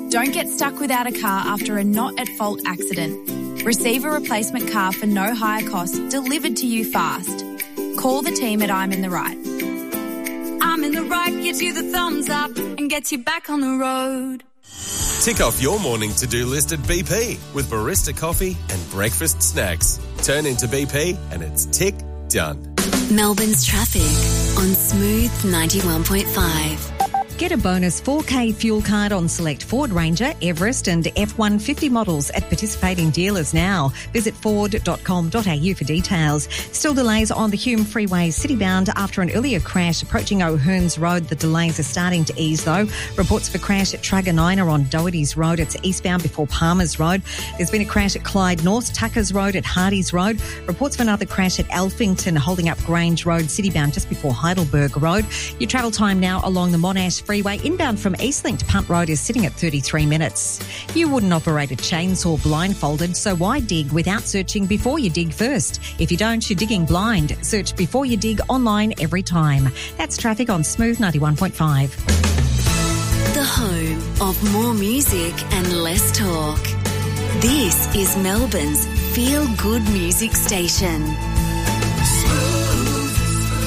Don't get stuck without a car after a not-at-fault accident. Receive a replacement car for no higher cost delivered to you fast. Call the team at I'm in the Right. I'm in the Right gives you the thumbs up and gets you back on the road. Tick off your morning to-do list at BP with barista coffee and breakfast snacks. Turn into BP and it's tick done. Melbourne's traffic on Smooth 91.5. Get a bonus 4K fuel card on select Ford Ranger, Everest and F-150 models at participating dealers now. Visit ford.com.au for details. Still delays on the Hume Freeway citybound after an earlier crash approaching O'Hearns Road. The delays are starting to ease though. Reports of a crash at Truganina on Doherty's Road. It's eastbound before Palmer's Road. There's been a crash at Clyde North, Tuckers Road at Hardy's Road. Reports of another crash at Alphington holding up Grange Road citybound just before Heidelberg Road. Your travel time now along the Monash Freeway inbound from Eastlink to Punt Road is sitting at 33 minutes. You wouldn't operate a chainsaw blindfolded, so why dig without searching before you dig first? If you don't, you're digging blind. Search before you dig online every time. That's traffic on Smooth 91.5. The home of more music and less talk. This is Melbourne's feel-good music station. Smooth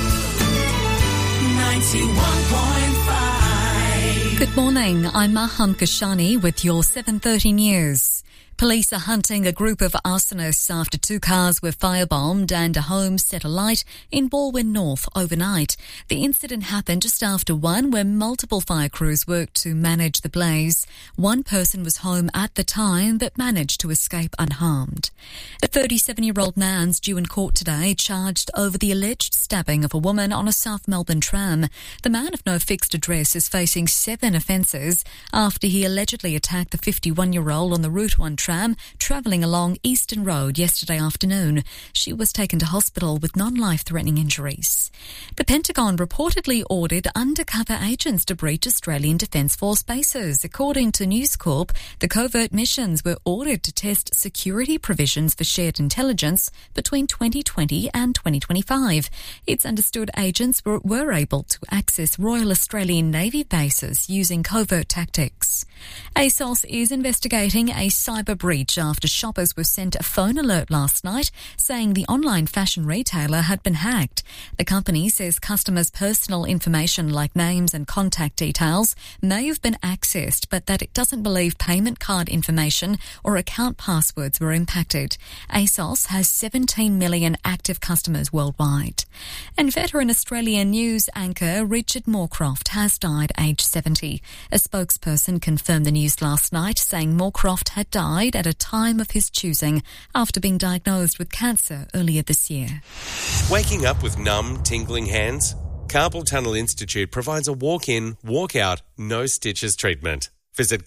91.5. Good morning, I'm Maham Kashani with your 7:30 news. Police are hunting a group of arsonists after 2 cars were firebombed and a home set alight in Balwyn North overnight. The incident happened just after 1 where multiple fire crews worked to manage the blaze. 1 person was home at the time but managed to escape unharmed. A 37-year-old man's due in court today charged over the alleged stabbing of a woman on a South Melbourne tram. The man of no fixed address is facing 7 offences after he allegedly attacked the 51-year-old on the Route 1 tram travelling along Eastern Road yesterday afternoon. She was taken to hospital with non-life-threatening injuries. The Pentagon reportedly ordered undercover agents to breach Australian Defence Force bases. According to News Corp, the covert missions were ordered to test security provisions for shared intelligence between 2020 and 2025. It's understood agents were able to access Royal Australian Navy bases using covert tactics. ASOS is investigating a cyber breach after shoppers were sent a phone alert last night saying the online fashion retailer had been hacked. The company says customers' personal information like names and contact details may have been accessed, but that it doesn't believe payment card information or account passwords were impacted. ASOS has 17 million active customers worldwide. And veteran Australian news anchor Richard Moorcroft has died aged 70. A spokesperson confirmed the news last night, saying Moorcroft had died at a time of his choosing after being diagnosed with cancer earlier this year. Waking up with numb, tingling hands? Carpal Tunnel Institute provides a walk-in, walk-out, no stitches treatment. Visit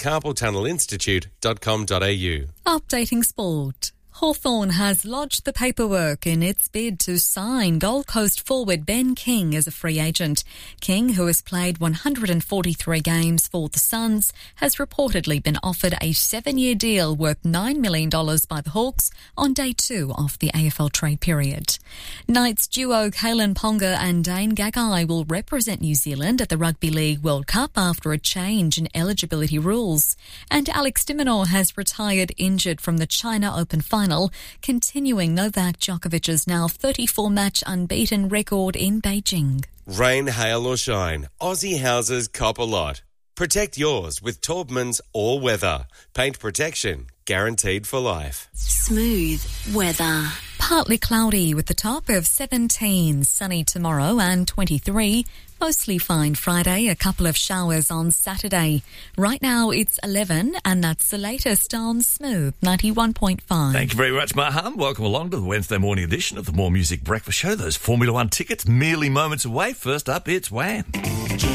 carpaltunnelinstitute.com.au. Updating sport. Hawthorn has lodged the paperwork in its bid to sign Gold Coast forward Ben King as a free agent. King, who has played 143 games for the Suns, has reportedly been offered a 7-year deal worth $9 million by the Hawks on day 2 of the AFL trade period. Knights duo Kalen Ponga and Dane Gagai will represent New Zealand at the Rugby League World Cup after a change in eligibility rules. And Alex de Minaur has retired injured from the China Open final, continuing Novak Djokovic's now 34-match unbeaten record in Beijing. Rain, hail or shine, Aussie houses cop a lot. Protect yours with Taubman's All Weather. Paint protection guaranteed for life. Smooth weather. Partly cloudy with the top of 17, sunny tomorrow and 23. Mostly fine Friday, a couple of showers on Saturday. Right now it's 11 and that's the latest on Smooth 91.5. Thank you very much, Maham. Welcome along to the Wednesday morning edition of the More Music Breakfast Show. Those Formula One tickets merely moments away. First up, it's Wham!